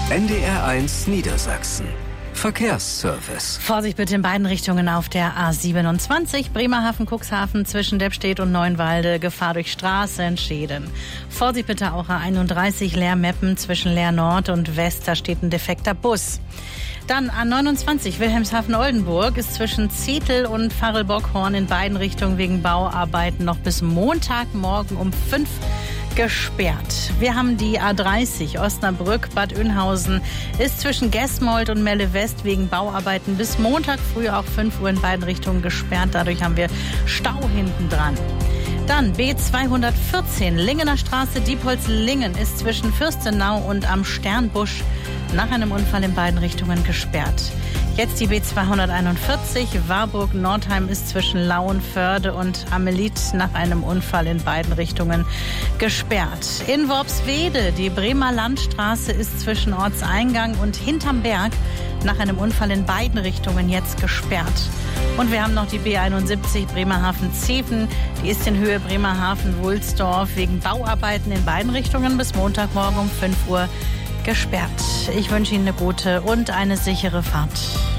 NDR1 Niedersachsen. Verkehrsservice. Vorsicht bitte in beiden Richtungen auf der A27, Bremerhaven-Cuxhaven zwischen Deppstedt und Neuenwalde, Gefahr durch Straßenschäden. Vorsicht bitte auch A31 Leer-Meppen zwischen Leer Nord und West, da steht ein defekter Bus. Dann A29 Wilhelmshaven-Oldenburg ist zwischen Zetel und Varel-Bockhorn in beiden Richtungen wegen Bauarbeiten noch bis Montagmorgen um 5 gesperrt. Wir haben die A30 Osnabrück-Bad Oeynhausen ist zwischen Gesmold und Melle West wegen Bauarbeiten bis Montag früh auch 5 Uhr in beiden Richtungen gesperrt. Dadurch haben wir Stau hinten dran. Dann B214 Lingener Straße Diepholz-Lingen ist zwischen Fürstenau und am Sternbusch nach einem Unfall in beiden Richtungen gesperrt. Jetzt die B241 Warburg-Nordheim ist zwischen Lauenförde und Amelit nach einem Unfall in beiden Richtungen gesperrt. In Worpswede die Bremer Landstraße ist zwischen Ortseingang und hinterm Berg nach einem Unfall in beiden Richtungen jetzt gesperrt. Und wir haben noch die B71 Bremerhaven-Zeven. Die ist in Höhe Bremerhaven-Wulsdorf wegen Bauarbeiten in beiden Richtungen bis Montagmorgen um 5 Uhr gesperrt. Ich wünsche Ihnen eine gute und eine sichere Fahrt.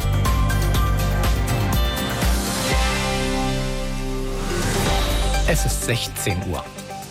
Es ist 16 Uhr.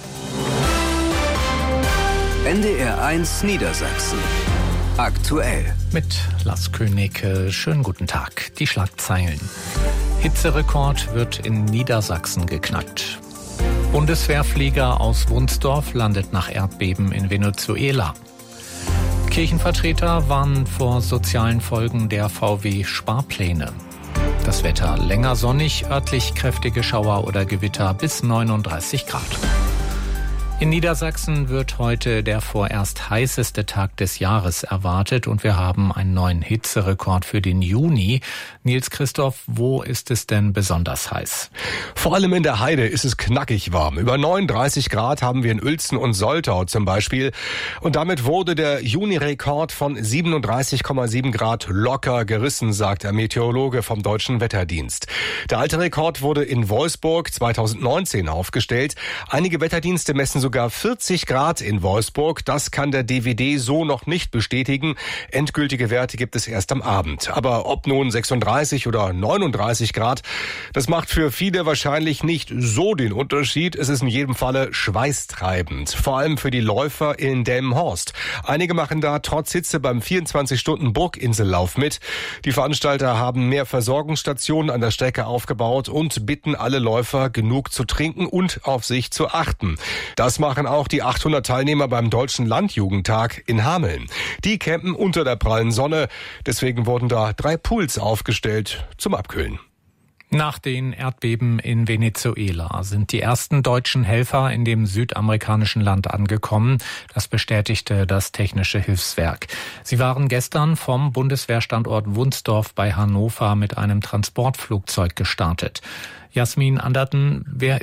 NDR1 Niedersachsen. Aktuell. Mit Lars König. Schönen guten Tag. Die Schlagzeilen. Hitzerekord wird in Niedersachsen geknackt. Bundeswehrflieger aus Wunsdorf landet nach Erdbeben in Venezuela. Kirchenvertreter warnen vor sozialen Folgen der VW-Sparpläne. Das Wetter länger sonnig, örtlich kräftige Schauer oder Gewitter bis 39 Grad. In Niedersachsen wird heute der vorerst heißeste Tag des Jahres erwartet und wir haben einen neuen Hitzerekord für den Juni. Nils Christoph, wo ist es denn besonders heiß? Vor allem in der Heide ist es knackig warm. Über 39 Grad haben wir in Uelzen und Soltau zum Beispiel. Und damit wurde der Juni-Rekord von 37,7 Grad locker gerissen, sagt der Meteorologe vom Deutschen Wetterdienst. Der alte Rekord wurde in Wolfsburg 2019 aufgestellt. Einige Wetterdienste messen sogar 40 Grad in Wolfsburg. Das kann der DWD so noch nicht bestätigen. Endgültige Werte gibt es erst am Abend. Aber ob nun 36 oder 39 Grad, das macht für viele wahrscheinlich nicht so den Unterschied. Es ist in jedem Falle schweißtreibend. Vor allem für die Läufer in Delmenhorst. Einige machen da trotz Hitze beim 24-Stunden-Burginsellauf mit. Die Veranstalter haben mehr Versorgungsstationen an der Strecke aufgebaut und bitten alle Läufer, genug zu trinken und auf sich zu achten. Das machen auch die 800 Teilnehmer beim Deutschen Landjugendtag in Hameln. Die campen unter der prallen Sonne. Deswegen wurden da 3 Pools aufgestellt zum Abkühlen. Nach den Erdbeben in Venezuela sind die ersten deutschen Helfer in dem südamerikanischen Land angekommen. Das bestätigte das Technische Hilfswerk. Sie waren gestern vom Bundeswehrstandort Wunsdorf bei Hannover mit einem Transportflugzeug gestartet. Jasmin Anderten, wer